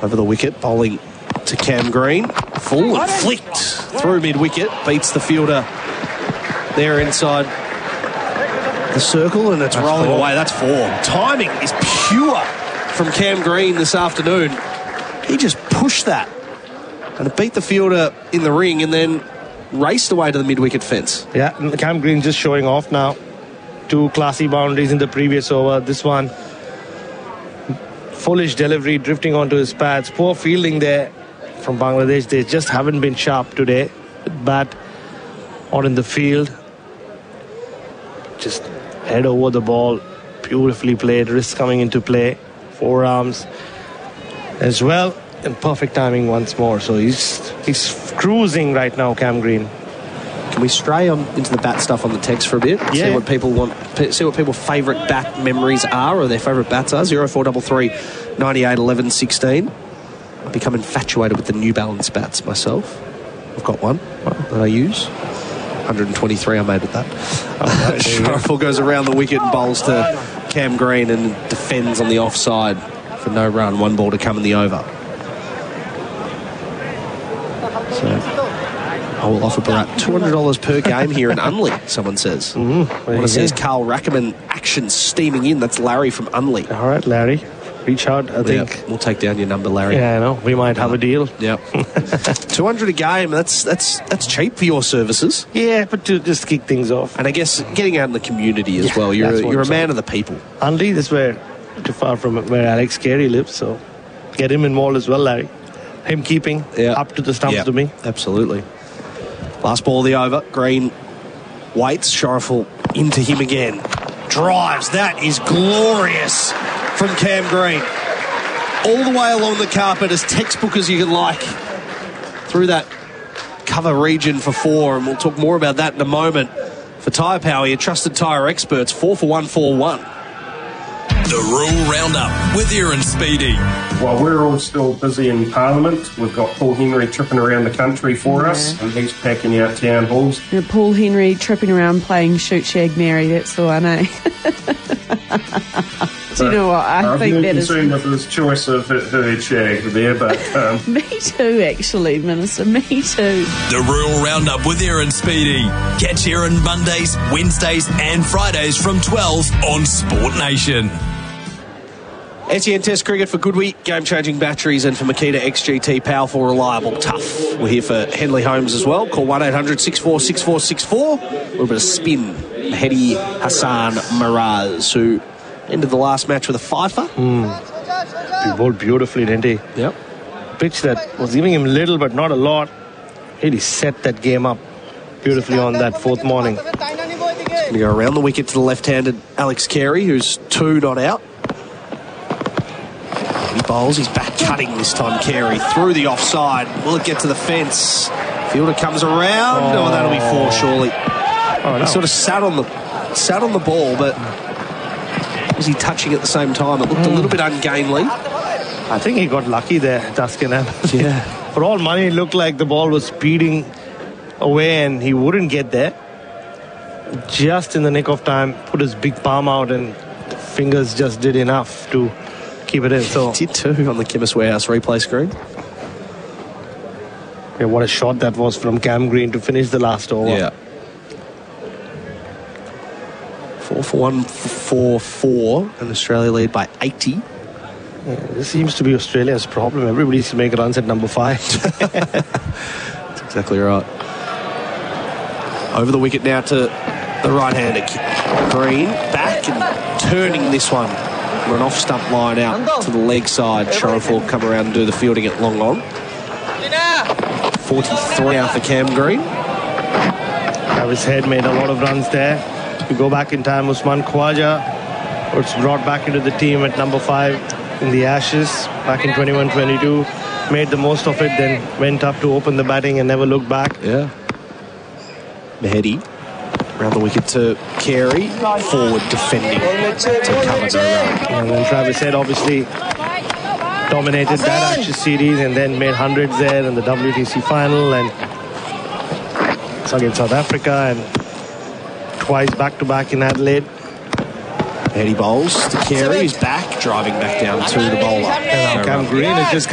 Over the wicket, bowling to Cam Green. Full and flicked through mid-wicket. Beats the fielder there inside the circle, and it's rolling away. That's four. Timing is pure from Cam Green this afternoon. He just pushed that and it beat the fielder in the ring and then raced away to the mid-wicket fence. Yeah, Cam Green just showing off now. 2 classy boundaries in the previous over. This one, foolish delivery, drifting onto his pads. Poor fielding there from Bangladesh. They just haven't been sharp today. Bat or in the field. Just head over the ball. Beautifully played. Wrist coming into play. Forearms as well. And perfect timing once more. So he's cruising right now, Cam Green. Can we stray into the bat stuff on the text for a bit? Yeah. See what people want. See what people's favourite bat memories are, or their favourite bats are. 0433 98 11 16. I've become infatuated with the New Balance bats myself. I've got one that I use. 123 I made with that. Shuffle goes around the wicket and bowls to Cam Green and defends on the offside for no run. 1 ball to come in the over. So I will offer Bharat $200 per game here in Unley, someone says. What it says, Carl Rackerman, action steaming in. That's Larry from Unley. All right, Larry. Reach out, I think. Yep, we'll take down your number, Larry. Yeah, I know. We might have a deal. Yep. 200 a game, that's cheap for your services. Yeah, but to just kick things off. And I guess getting out in the community as well. You're a man of the people. Unley, this is where, too far from where Alex Carey lives, so get him involved as well, Larry. Him keeping up to the stumps to me. Absolutely. Last ball of the over. Green waits. Shariful into him again. Drives. That is glorious from Cam Green. All the way along the carpet, as textbook as you can like. Through that cover region for 4. And we'll talk more about that in a moment. For Tyre Power, your trusted tyre experts. 4 for 141. The Rural Roundup with Aaron Speedy. While we're all still busy in Parliament, we've got Paul Henry tripping around the country for us, and he's packing out town halls. Paul Henry tripping around playing Shoot Shag Mary, that's the one, eh? Do you know what? I think that is... I'm concerned with his choice of her shag there, but... Me too, actually, Minister, me too. The Rural Roundup with Aaron Speedy. Catch Aaron Mondays, Wednesdays and Fridays from 12 on Sport Nation. SEN Test Cricket for Goodwee, game-changing batteries, and for Makita XGT, powerful, reliable, tough. We're here for Henley Homes as well. Call 1-800-64-6464. A little bit of spin. Mehdi Hassan Miraz, who ended the last match with a fifer. He bowled beautifully, didn't he? Yep. Pitch that was giving him little but not a lot. Really set that game up beautifully on that 4th morning. He's going to go around the wicket to the left-handed Alex Carey, who's 2 not out. He bowls, he's back cutting this time, Carey, through the offside. Will it get to the fence? Fielder comes around. Oh, that'll be 4, surely. Oh, no. He sort of sat on the ball, but was he touching at the same time? It looked a little bit ungainly. I think he got lucky there, Duskin. Yeah. For all money, it looked like the ball was speeding away and he wouldn't get there. Just in the nick of time, put his big palm out and the fingers just did enough to keep it in. So He did too on the Chemist Warehouse replay screen. Yeah, what a shot that was from Cam Green to finish the last over. Yeah. 4 for 144, and Australia lead by 80. Yeah, this seems to be Australia's problem. Everybody needs to make runs at number 5. That's exactly right. Over the wicket now to the right-hander. Green back and turning this one for an off-stump line out to the leg side. Shariful come around and do the fielding at long on. 43 now for Cam Green. Travis Head made a lot of runs there. If you go back in time, Usman Khwaja was brought back into the team at number 5 in the Ashes back in 21-22. Made the most of it, then went up to open the batting and never looked back. Yeah. Mehdi around the wicket to Carey. Forward defending to cover no run. And then Travis Head obviously dominated that Ashes series and then made hundreds there in the WTC final and against South Africa and twice back-to-back in Adelaide. Mehdi bowls to Carey, who's back, driving back down to the bowler. And now Cam Green is just